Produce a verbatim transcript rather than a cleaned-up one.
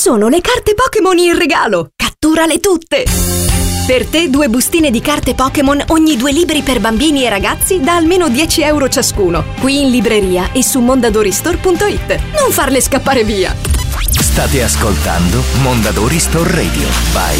sono le carte Pokémon in regalo! Catturale tutte! Per te due bustine di carte Pokémon ogni due libri per bambini e ragazzi da almeno dieci euro ciascuno. Qui in libreria e su mondadoristore punto it. Non farle scappare via! State ascoltando Mondadori Store Radio by